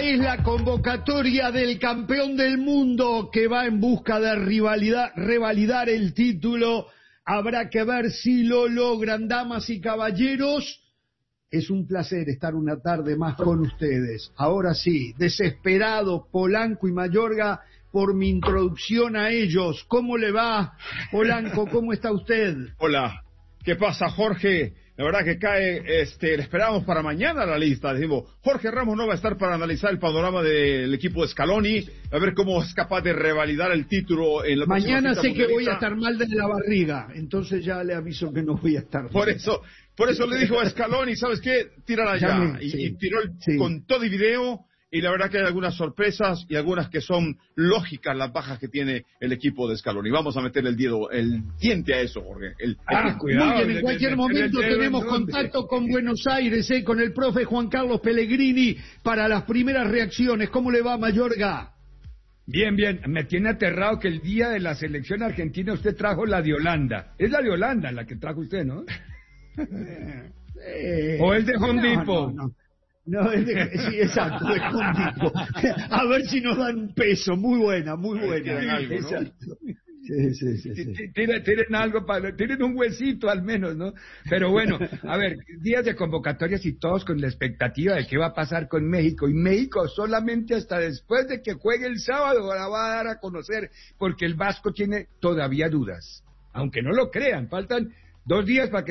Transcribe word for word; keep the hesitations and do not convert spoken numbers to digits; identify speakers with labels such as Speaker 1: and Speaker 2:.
Speaker 1: es la convocatoria del campeón del mundo que va en busca de rivalidad, revalidar el título. Habrá que ver si lo logran, damas y caballeros. Es un placer estar una tarde más con ustedes. Ahora sí, desesperados Polanco y Mayorga por mi introducción a ellos. ¿Cómo le va, Polanco? ¿Cómo está usted?
Speaker 2: Hola, ¿qué pasa, Jorge? La verdad que cae, este, le esperábamos para mañana la lista. Decimos, Jorge Ramos no va a estar para analizar el panorama del equipo de Scaloni, a ver cómo es capaz de revalidar el título en la
Speaker 1: mañana. Sé que
Speaker 2: mundialista.
Speaker 1: voy a estar mal de la barriga, entonces ya le aviso que no voy a estar.
Speaker 2: Por eso, por eso le dijo a Scaloni, ¿sabes qué? Tírala ya.
Speaker 1: ya.
Speaker 2: Y,
Speaker 1: Sí,
Speaker 2: y tiró el,
Speaker 1: sí.
Speaker 2: con todo y video. Y la verdad que hay algunas sorpresas y algunas que son lógicas las bajas que tiene el equipo de Scaloni. Vamos a meter el, dedo, el diente a eso, Jorge. El,
Speaker 1: ah,
Speaker 2: el,
Speaker 1: cuidado, muy bien, en cualquier momento tenemos contacto con Buenos Aires, eh, con el profe Juan Carlos Pellegrini para las primeras reacciones. ¿Cómo le va, Mayorga?
Speaker 3: Bien, bien. Me tiene aterrado que el día de la selección argentina usted trajo la de Holanda. Es la de Holanda la que trajo usted, ¿no?
Speaker 1: eh,
Speaker 3: ¿O es de Home
Speaker 1: no,
Speaker 3: Depot?
Speaker 1: No, no. No, es de, sí, exacto, de Home Depot. A ver si nos dan un peso. Muy buena, muy buena.
Speaker 2: Algo, ¿no?
Speaker 1: Exacto. Sí, sí, sí, sí.
Speaker 3: Tienen, tienen algo para, tienen un huesito al menos, ¿no? Pero bueno, a ver, días de convocatorias y todos con la expectativa de qué va a pasar con México. Y México solamente hasta después de que juegue el sábado la va a dar a conocer, porque el Vasco tiene todavía dudas. Aunque no lo crean, faltan dos días para que